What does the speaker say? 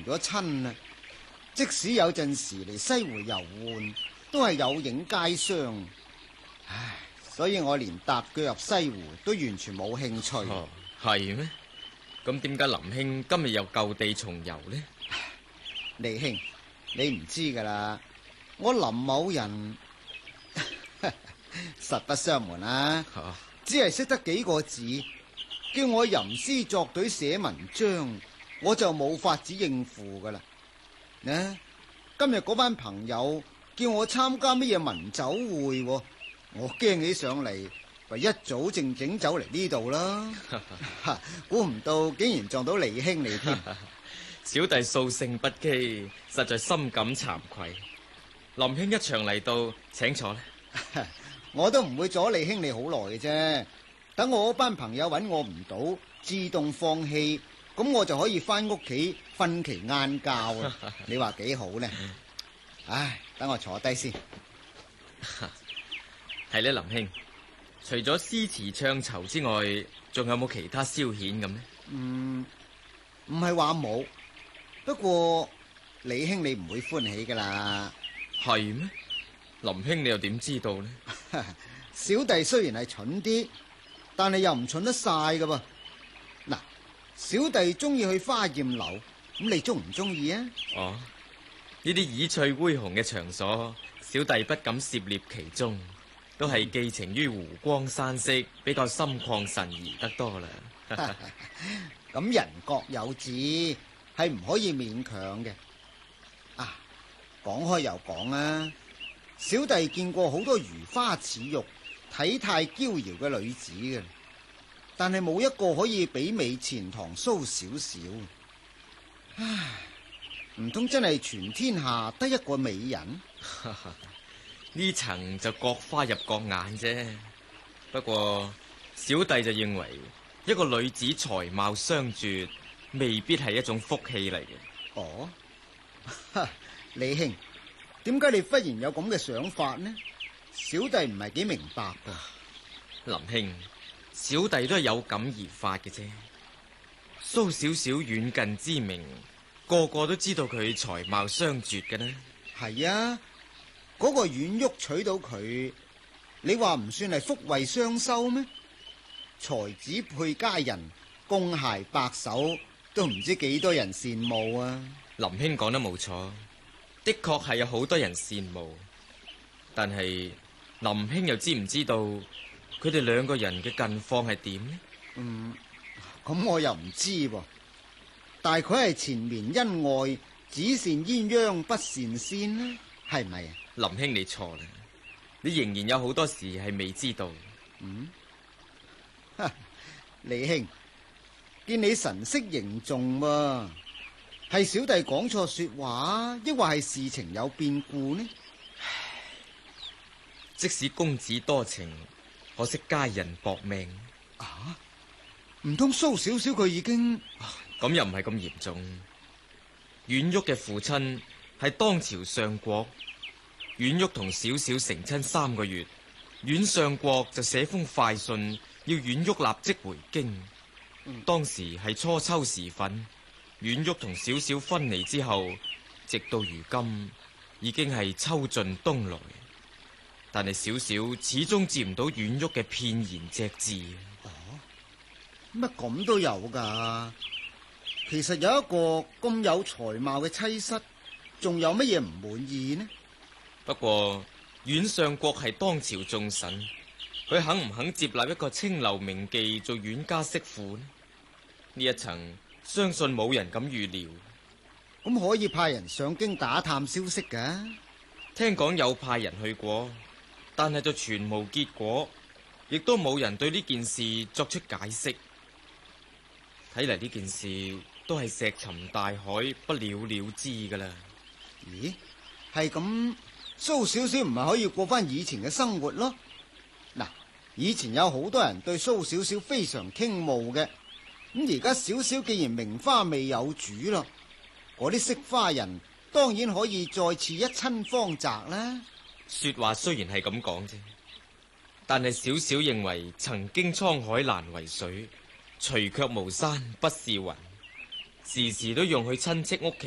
咗親啦。即使有陣時嚟西湖遊玩，都係有影皆傷。唉，所以我連踏腳入西湖都完全冇興趣。 哦，係咩？咁點解林兄今日又舊地重遊呢？ 李兄，你唔知噶啦，我林某人實不相瞞啊，只係識得幾個字，叫我吟詩作對寫文章，我就冇法子應付噶啦。呢，今日嗰班朋友叫我參加乜嘢文酒會，我驚起上嚟，咪一早正整走嚟呢度啦。估唔到竟然撞到李兄你添。 小弟素性不羈，實在深感慚愧。林兄一場嚟到，請坐啦。 我都唔會阻李兄你好耐嘅啫。等我嗰班朋友揾我唔到，自動放棄，咁我就可以翻屋企瞓期晏覺啊！你話幾好呢？唉，等我坐低先。 係咧，林兄，除咗詩詞唱酬之外，仲有冇其他消遣咁呢？ 唔係話冇，不過李兄你唔會歡喜噶啦。 係咩？林兄你又點知道呢？ 小弟雖然係蠢啲，但係又唔蠢得晒噶噃。嗱，小弟中意去花艷樓，咁你中唔中意啊？ 哦，呢啲綺翠恢宏嘅場所，小弟不敢涉獵其中，都係寄情於湖光山色，比較心曠神怡得多啦。 咁人各有志，係唔可以勉強嘅。啊，講開又講啊，小弟見過好多如花似玉、體態嬌窈嘅女子嘅，但係冇一個可以媲美錢塘蘇小小。唉，唔通真係全天下得一個美人？ 呢層就各花入各眼啫。不過小弟就認為，一個女子才貌雙絕，未必係一種福氣嚟嘅。 哦，李兄，點解你忽然有咁嘅想法呢？小弟唔係幾明白噶。 林兄，小弟都係有感而發嘅啫。蘇小小遠近知名，個個都知道佢才貌雙絕嘅呢。 係啊，嗰個阮旭娶到佢，你話唔算係福慧雙修咩？才子配佳人，公偕白首，都唔知幾多人羨慕啊！ 林兄講得冇錯，的確係有好多人羨慕，但係林兄又知唔知道佢哋兩個人嘅近況係點呢？ 咁我又唔知喎。大概係纏綿恩愛，只羨鴛鴦不羨仙呢？係咪啊？ 林兄你錯啦，你仍然有好多事係未知道。 李兄，見你神色凝重喎，係小弟講錯說話，抑或係事情有變故呢？ 即使公子多情，可惜佳人薄命。 啊？唔通蘇小小佢已經…… 咁又唔係咁嚴重。阮旭嘅父親係當朝相國，阮旭同小小成親3個月，阮相國就寫封快信，要阮旭立即回京。當時係初秋時分，阮旭同小小分離之後，直到如今已經係秋盡冬來，但係小小始終接唔到阮旭嘅片言隻字。 乜咁都有噶？其實有一個咁有才貌嘅妻室，仲有乜嘢唔滿意呢？ 不過阮相國係當朝重臣，佢肯唔肯接納一個清流名妓做阮家媳婦呢？呢一層相信冇人敢預料。 咁可以派人上京打探消息噶。 聽講有派人去過，但係就全無結果，亦都冇人對呢件事作出解釋。睇嚟呢件事都係石沉大海，不了了之噶啦。 咦，係咁，蘇小小唔係可以過翻以前嘅生活咯？嗱，以前有好多人對蘇小小非常傾慕嘅，咁而家小小既然名花未有主咯，嗰啲惜花人當然可以再次一親芳澤啦。 說話雖然係咁講啫，但係小小認為曾經滄海難為水，除卻巫山不是雲，時時都用去親戚屋企